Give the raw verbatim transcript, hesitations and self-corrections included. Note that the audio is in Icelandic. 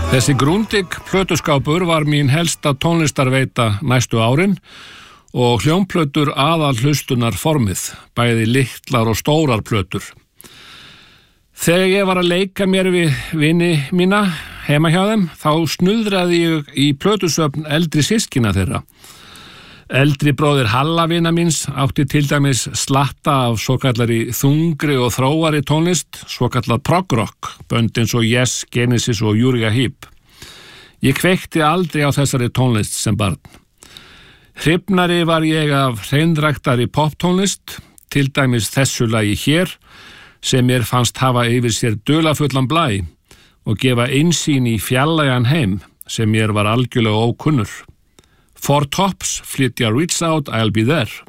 Þessi Grundig plötuskápur var mín helsta tónlistarveita næstu árin og hljómplötur aðal hlustunar formið, bæði litlar og stórar plötur. Þegar ég var að leika mér við vini mína heima hjá þeim, þá snuðraði ég í plötusöfn eldri systkina þeirra. Eldri bróðir Halla vina míns átti til dæmis slatta af svokallari þungri og þróari tónlist, svokallað prog-rock, bönd eins og Yes, Genesis og Uriah Heep. Ég kveikti aldrei á þessari tónlist sem barn. Hrifnari var ég af hreinræktari poptónlist, til dæmis þessu lagi hér, sem mér fannst hafa yfir sér dularfullan blæ og gefa innsýn í fjarlægan heim sem mér var algjörlega ókunnur. Four Tops flytja Reach Out, I'll Be There.